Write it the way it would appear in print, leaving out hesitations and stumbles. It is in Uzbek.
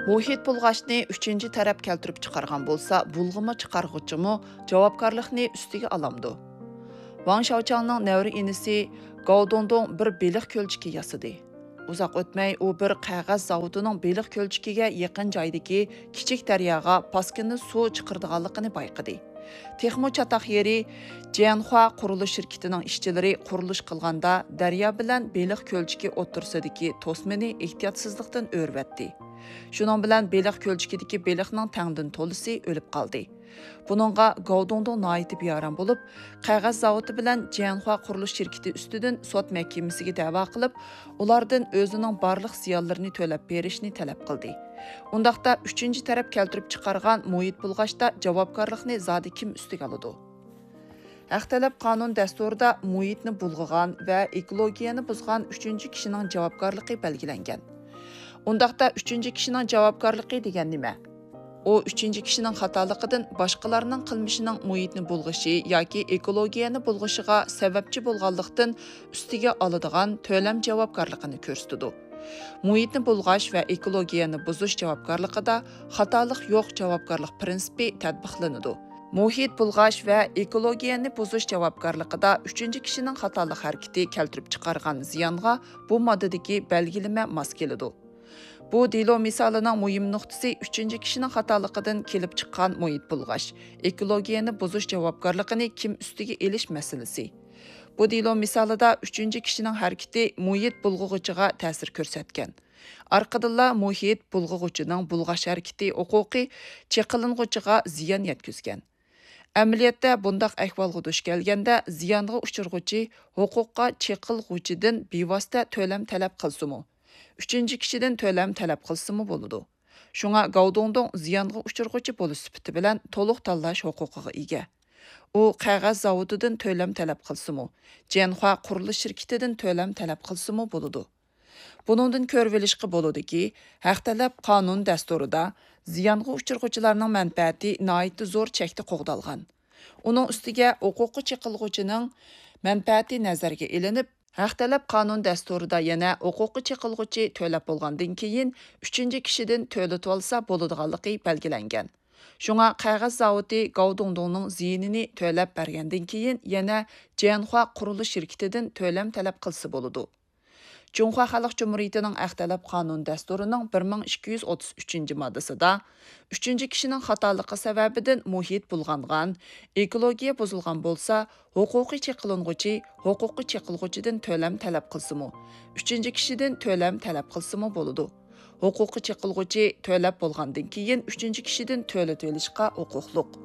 Muhit bulg'ashni 3-chi taraf keltirib chiqargan bo'lsa, bulg'ama chiqarg'uchimi javobgarlikni ustiga olamdi. Wang Shaochangning nevri inisi Gao Dongdong bir beliq ko'lchiki yasadi. Uzoq o'tmay u bir qog'oz zavodining beliq ko'lchikiga yaqin joydagi kichik daryoga paskinni suv chiqardiganligini bayqadi. Texmo chataq yeri Jianhua qurilish shirkatining ishchilari qurilish qilganda daryo bilan beliq ko'lchiki o'tirsidagi to'smini ehtiyotsizlikdan o'rvatdi. Şunun bilan beliq ko'lchikidagi beliqning tangdin to'lisi o'lib qoldi. Buningga Gaodongdong naiti biyaran bo'lib, qog'oz zavodi bilan Jianhua qurilish shirkati ustidan sud mahkamasiga da'vo qilib, ulardan o'zining barliq ziyonlarini to'lab berishni talab qildi. Undaqda 3-chi taraf keltirib chiqargan muhit bulg'ashda javobgarlikni zodi kim ustiga oladi? Haq talab qonun dasturida muhitni bulg'agan va ekologiyani buzgan 3-chi kishining javobgarligi belgilangan. Undaqda 3-chi kishining javobgarligi degan nima? O 3-chi kishining xatoliqidan boshqalarning qilmishining muhitni bulg'ishi yoki ekologiyani bulg'ishiga sababchi bo'lganlikdan ustiga oladigan to'lam javobgarligini ko'rsatadi. Muhitni bulg'ash va ekologiyani buzish javobgarligida xatolik yo'q javobgarlik prinsipi tatbiqlanadi. Muhit bulg'ash va ekologiyani buzish javobgarligida 3-chi kishining xatolik harakati keltirib chiqargan ziyonga bu moddadagi belgilama mos keladi. Bu delo misolining muhim nuqtasi 3-chi kishining xatoliqidan kelib chiqqan muhit bulg'ash, ekologiyani buzish javobgarligini kim ustiga elish masalasi. Bu delo misolida 3-chi kishining harakati muhit bulg'ug'ichiga ta'sir ko'rsatgan. Arqadilla muhit bulg'ug'ichining bulg'ash harakati huquqi cheqiling'ichiga ziyon yetkazgan. Amaliyotda bundaq ahvolga duch kelganda ziyonga uchirg'uchi huquqqa cheqilg'uchidan bevosita to'lam talab qilsimi, 3-chi kishidan to'lam talab qilsimi bo'ladi. Shunga Gaodongdong ziyonga uchirg'uchi bo'lish sifati bilan to'liq tanlash huquqiga ega. U qog'oz zavodidan to'lam talab qilsimi, Jianhua qurilish shirkatidan to'lam talab qilsimi bo'ladi. Buningdan ko'rib olishga bo'ladiki, haq talab qonun dasturida ziyonga uchirg'uchilarning manfaati nihoyatda zo'r chekda qo'g'dalgan. Uning ustiga huquqi cheqilg'uchining manfaati nazarga ilinib, haq talab qonun dasturida yana huquqi cheqilg'uchi to'lab bo'lgandan keyin 3-chi kishidan to'lab olsa bo'ladiganligi belgilangan. Shunga qog'oz zavodi Gaodongdongning ziyinini to'lab bergandan keyin yana Jianhua qurilish shirkatidan to'lam talab qilsa bo'ladi. Cunhua Xalq Cumhuriyetining haq talab qonun dasturining 1233 moddasida 3-chi kishining xatoligi sababidan muhit bulg'angan, ekologiya buzilgan bo'lsa, huquqiy cheqilg'uchidan to'lam talab qilsimi, 3-chi kishidan to'lam talab qilsimi bo'ladi. Huquqiy cheqilg'uchi to'lab bo'lgandan keyin 3-chi kishidan to'lab olishga huquqliq.